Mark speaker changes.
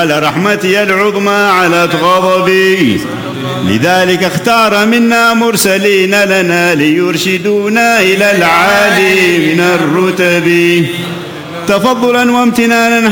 Speaker 1: قال رحمتي العظمى علت غضبي، لذلك اختار منا مرسلين لنا ليرشدونا إلى العالي من الرتب، تفضلا وامتنانا